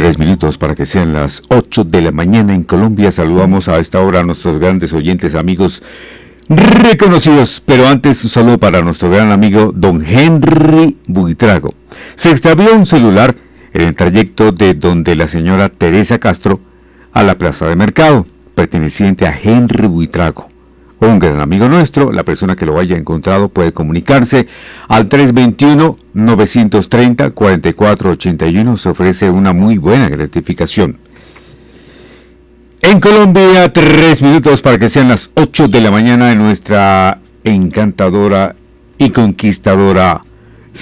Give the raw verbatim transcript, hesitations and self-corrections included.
Tres minutos para que sean las ocho de la mañana en Colombia. Saludamos a esta hora a nuestros grandes oyentes, amigos reconocidos. Pero antes, un saludo para nuestro gran amigo don Henry Buitrago. Se extravió un celular en el trayecto de donde la señora Teresa Castro a la plaza de mercado, perteneciente a Henry Buitrago, un gran amigo nuestro. La persona que lo haya encontrado puede comunicarse al tres dos uno, nueve tres cero, cuatro cuatro ocho uno. Se ofrece una muy buena gratificación. En Colombia, tres minutos para que sean las ocho de la mañana en nuestra encantadora y conquistadora